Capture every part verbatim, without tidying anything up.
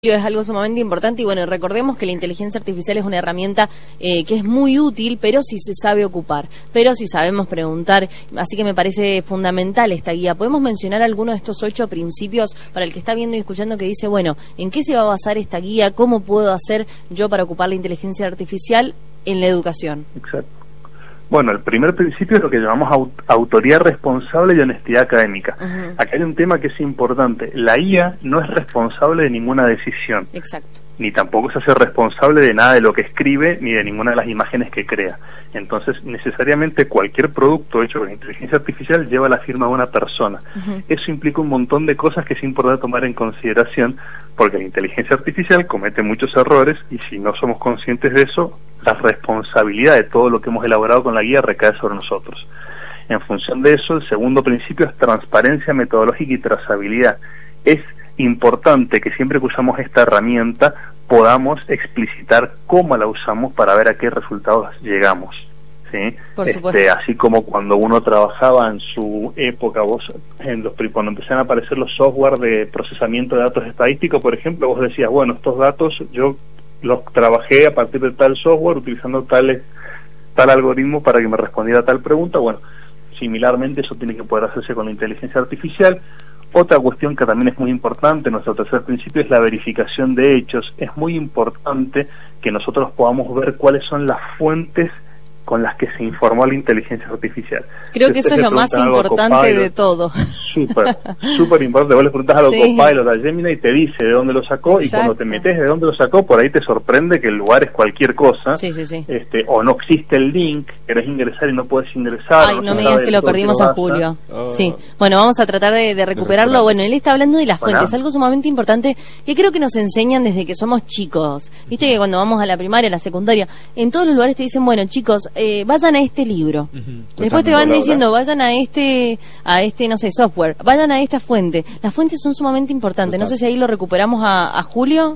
Es algo sumamente importante y bueno, recordemos que la inteligencia artificial es una herramienta eh, que es muy útil, pero si se sabe ocupar, pero si sabemos preguntar, así que me parece fundamental esta guía. ¿Podemos mencionar alguno de estos ocho principios para el que está viendo y escuchando que dice, bueno, ¿en qué se va a basar esta guía? ¿Cómo puedo hacer yo para ocupar la inteligencia artificial en la educación? Exacto. Bueno, el primer principio es lo que llamamos aut autoría responsable y honestidad académica. Uh-huh. Acá hay un tema que es importante. La I A no es responsable de ninguna decisión. Exacto. Ni tampoco se hace responsable de nada de lo que escribe, ni de ninguna de las imágenes que crea. Entonces, necesariamente cualquier producto hecho con inteligencia artificial lleva la firma de una persona. Uh-huh. Eso implica un montón de cosas que es importante tomar en consideración, porque la inteligencia artificial comete muchos errores y si no somos conscientes de eso, la responsabilidad de todo lo que hemos elaborado con la guía recae sobre nosotros. En función de eso, el segundo principio es transparencia metodológica y trazabilidad. Es importante que siempre que usamos esta herramienta podamos explicitar cómo la usamos para ver a qué resultados llegamos, ¿sí? Por supuesto. Este, así como cuando uno trabajaba en su época, vos en los, cuando empezaron a aparecer los software de procesamiento de datos estadísticos, por ejemplo, vos decías, bueno, estos datos yo los trabajé a partir de tal software utilizando tal, tal algoritmo para que me respondiera a tal pregunta. Bueno, similarmente eso tiene que poder hacerse con la inteligencia artificial. Otra cuestión que también es muy importante, nuestro tercer principio, es la verificación de hechos. Es muy importante que nosotros podamos ver cuáles son las fuentes con las que se informó la inteligencia artificial. Creo si que eso es lo más importante Copilot, de todo. Súper, súper importante. Vos le preguntás a lo sí. Copilot, a Gemini, y te dice de dónde lo sacó. Exacto. Y cuando te metes de dónde lo sacó, por ahí te sorprende que el lugar es cualquier cosa. Sí, sí, sí. Este, o no existe el link, querés ingresar y no puedes ingresar. Ay, no, no me digas que lo perdimos a Julio. Oh. Sí, bueno, vamos a tratar de, de recuperarlo. De bueno, él está hablando de las fuentes, bueno. Algo sumamente importante que creo que nos enseñan desde que somos chicos. Viste que cuando vamos a la primaria, a la secundaria, en todos los lugares te dicen, bueno, chicos, eh, vayan a este libro. Uh-huh. Después te van diciendo, vayan a este, a este, no sé, software, vayan a esta fuente. Las fuentes son sumamente importantes. Total. No sé si ahí lo recuperamos a, a Julio.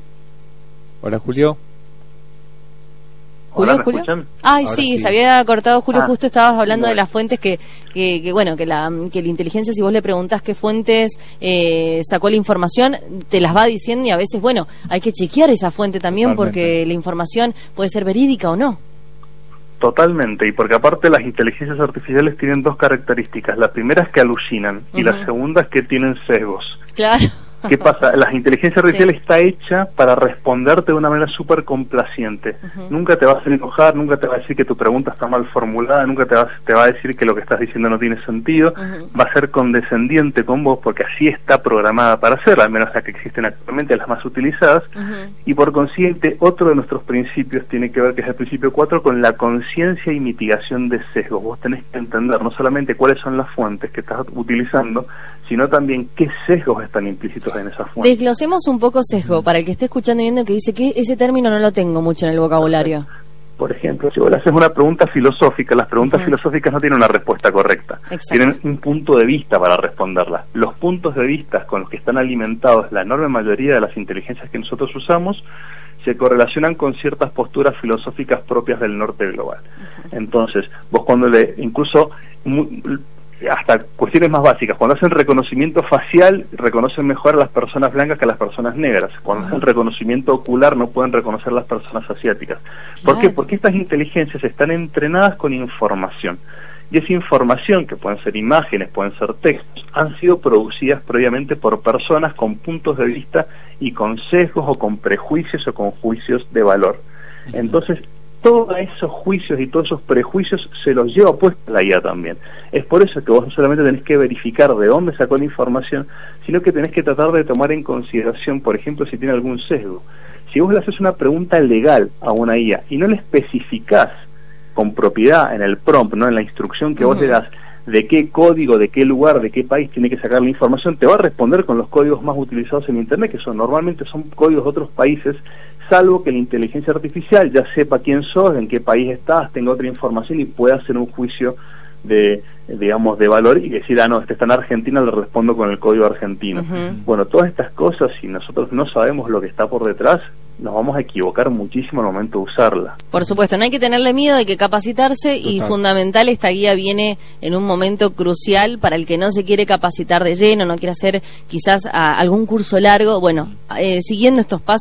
Hola, Julio. Julio, Hola, Julio. ¿escuchan? Ay, sí, sí, se había cortado Julio, ah, justo estabas hablando bueno. de las fuentes que, que, que bueno, que la, que la inteligencia, si vos le preguntás qué fuentes eh, sacó la información, te las va diciendo y a veces, bueno, hay que chequear esa fuente también. Totalmente. Porque la información puede ser verídica o no. Totalmente, y porque aparte las inteligencias artificiales tienen dos características. La primera es que alucinan, uh-huh. y la segunda es que tienen sesgos. Claro. ¿Qué pasa? La inteligencia artificial sí. está hecha para responderte de una manera súper complaciente. Uh-huh. Nunca te va a hacer enojar, nunca te va a decir que tu pregunta está mal formulada, nunca te va, te va a decir que lo que estás diciendo no tiene sentido. Uh-huh. Va a ser condescendiente con vos porque así está programada para ser, al menos las que existen actualmente, las más utilizadas. Uh-huh. Y por consiguiente, otro de nuestros principios tiene que ver, que es el principio cuatro, con la conciencia y mitigación de sesgos. Vos tenés que entender no solamente cuáles son las fuentes que estás utilizando, sino también qué sesgos están implícitos en esa fuente. Desglosemos un poco sesgo, para el que esté escuchando y viendo que dice que ese término no lo tengo mucho en el vocabulario. Por ejemplo, si vos le haces una pregunta filosófica, las preguntas uh-huh. filosóficas no tienen una respuesta correcta. Exacto. Tienen un punto de vista para responderlas. Los puntos de vista con los que están alimentados la enorme mayoría de las inteligencias que nosotros usamos se correlacionan con ciertas posturas filosóficas propias del norte global. Uh-huh. Entonces, vos cuando le, incluso hasta cuestiones más básicas, cuando hacen reconocimiento facial reconocen mejor a las personas blancas que a las personas negras. Cuando uh-huh. hacen reconocimiento ocular no pueden reconocer a las personas asiáticas. ¿Por qué? Porque estas inteligencias están entrenadas con información, y esa información, que pueden ser imágenes, pueden ser textos, han sido producidas previamente por personas con puntos de vista y con sesgos o con prejuicios o con juicios de valor. Uh-huh. Entonces todos esos juicios y todos esos prejuicios se los lleva puesta la I A también. Es por eso que vos no solamente tenés que verificar de dónde sacó la información, sino que tenés que tratar de tomar en consideración, por ejemplo, si tiene algún sesgo. Si vos le haces una pregunta legal a una I A y no le especificás con propiedad en el prompt, no en la instrucción que uh-huh. vos le das, de qué código, de qué lugar, de qué país tiene que sacar la información, te va a responder con los códigos más utilizados en Internet, que son normalmente son códigos de otros países, salvo que la inteligencia artificial ya sepa quién sos, en qué país estás, tenga otra información y pueda hacer un juicio de, digamos, de valor y decir, ah, no, este está en Argentina, le respondo con el código argentino. Uh-huh. Bueno, todas estas cosas, si nosotros no sabemos lo que está por detrás, nos vamos a equivocar muchísimo al momento de usarla. Por supuesto, no hay que tenerle miedo, hay que capacitarse. Total. Y fundamental, esta guía viene en un momento crucial para el que no se quiere capacitar de lleno, no quiere hacer quizás a, algún curso largo. Bueno, eh, siguiendo estos pasos